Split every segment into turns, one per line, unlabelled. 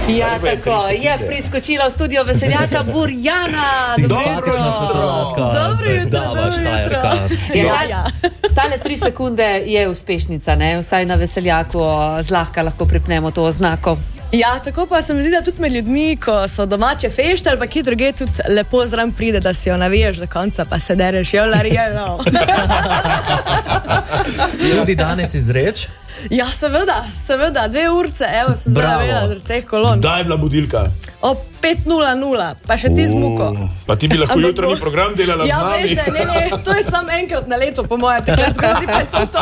Ja, tako, je priskočila v studio veseljaka Burjana.
Dobro jutro.
Tale 3 sekunde je uspešnica, ne? Vsaj na veseljaku zlahka lahko pripnemo to oznako.
Ja, tako pa se mi zdi, da tudi med ljudmi, ko so domače fešte ali pa kje druge, tudi lepo zraven pride, da si jo naviješ do konca, pa se dereš, jolarjeno.
Tudi danes izreč?
Ja, seveda, 2 urce, evo, sem zdaj navela zaradi teh kolon.
Kdaj je bila budilka?
O 5:00, pa še ti z muko.
Pa ti bi lahko jutranji program delala z nami.
Ja, veš, ne, to je samo enkrat na leto, po moje, tako zgodi, pa je to.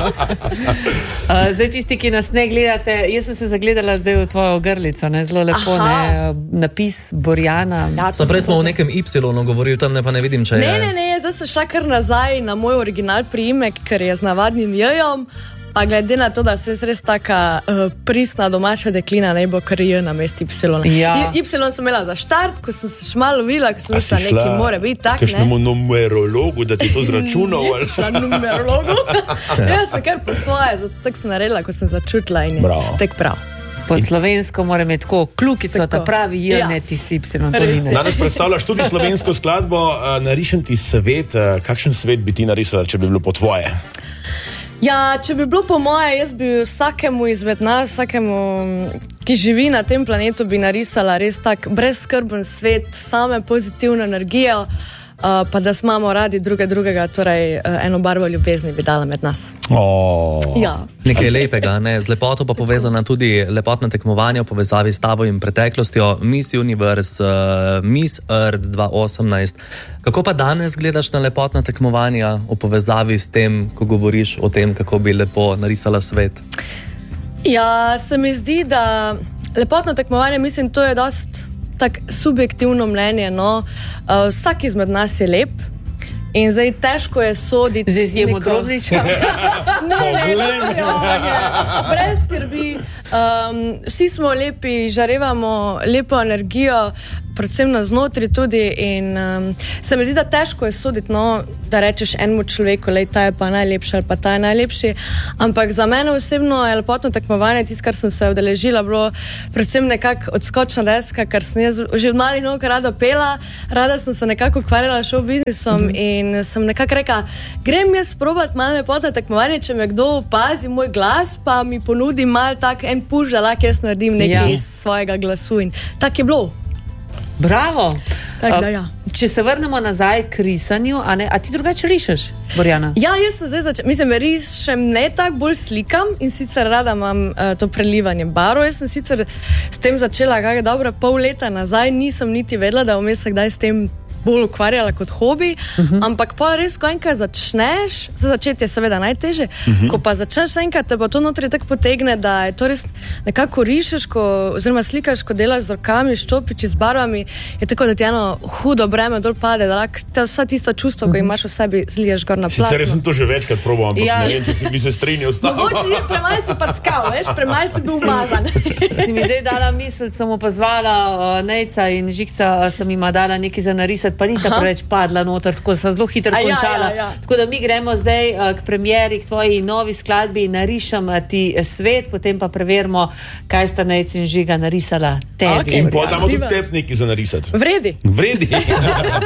Zdaj tisti, ki nas ne gledate, jaz sem se zagledala zdaj v tvojo grlico, ne, zelo lepo, ne, napis Burjana.
Ja, prej smo o nekem Y govorili, tam ne pa ne vidim, če je.
Ne, zdaj sem šla kar nazaj na moj original priimek, ker je z navadnim J-jem. Pa glede na to, da se res taka pristna domača deklina, ne bo kar J na mest Y.
Ja.
Y sem imela za štart, ko sem se še malo videla, ko sem mislila, nekaj mora biti tak, ne?
Kakšnemu numerologu, da ti to zračunal?
Nisem šla numerologu. Jaz sem kar po svoje, tako sem naredila, ko sem začutila in je tek prav.
Po slovensko mora imeti tako klukico, ta pravi J, ne ti si Y.
Danes predstavljaš tudi slovensko skladbo Narišem ti svet. Kakšen svet bi ti narisala, če bi bilo po tvoje?
Ja, če bi bilo po moje, jaz bi vsakemu izmed nas, vsakemu, ki živi na tem planetu, bi narisala res tak brezskrben svet, same pozitivne energije, pa da imamo radi drugega, torej eno barvo ljubezni bi dala med nas. Ja.
Nekaj lepega, ne? Z lepoto pa povezana tudi lepotna tekmovanja v povezavi s tabo in preteklostjo, Miss Universe, Miss Earth 2018. Kako pa danes gledaš na lepotna tekmovanja v povezavi s tem, ko govoriš o tem, kako bi lepo narisala svet?
Ja, se mi zdi, da lepotno tekmovanje, mislim, to je dost tak subjektivno mnenje, no. Vsak izmed nas je lep in zdaj težko je soditi
z izjemo Drobniča.
Ne, brez skrbi. Vsi smo lepi, žarevamo lepo energijo, predvsem na znotraj tudi in se mi zdi, da težko je soditi, no, da rečeš enemu človeku, lej, ta je pa najlepši ali pa ta je najlepši, ampak za mene osebno je lepotno tekmovanje, tisto, kar sem se udeležila, bilo predvsem nekako odskočna deska, kar sem jaz že od malih nog rada pela, rada sem se nekako ukvarjala show biznisom in sem nekako rekla, grem jaz probati malo lepotno tekmovanje, če me kdo opazi moj glas, pa mi ponudi malo tak en push, da lahko jaz naredim nekaj iz svojega glasu in tak je bilo.
Bravo!
Ja.
Če se vrnemo nazaj k risanju, a ti drugače rišeš, Burjana?
Ja, jaz sem zdaj rišem ne tako, bolj slikam in sicer rada imam to prelivanje barv. Jaz sem sicer s tem začela dobro pol leta nazaj, nisem niti vedela, da vmes se kdaj s tem bolj ukvarjala kot hobi, ampak pa res, ko enkrat začneš, začeti je seveda najteže, ko pa začneš enkrat, te pa to notri tako potegne, da je to res nekako rišeš, oziroma slikaš, ko delaš z rokami, ščopiči z barvami, je tako, da ti eno hudo breme dol pade, da lahko vsa tista čustva, ko imaš v sebi, zliješ gor na platno.
Sicer sem to že večkrat probal, ampak ne vem, če si bi se strinjal s tabo.
Mogoče je premalo si packal, veš, premalo si bil umazan.
Si mi dej dala misel, sem opazvala Nejca in Žikca, sem ima dala nekaj za narisati, pa nista preveč padla noter, tako sem zelo hitro končala.
Ja.
Tako da mi gremo zdaj k premieri, k tvoji novi skladbi Narišem ti svet, potem pa preverimo, kaj sta Nejc in Žiga narisala tebi.
In potem damo tudi tep nekaj za narisati.
Vredi.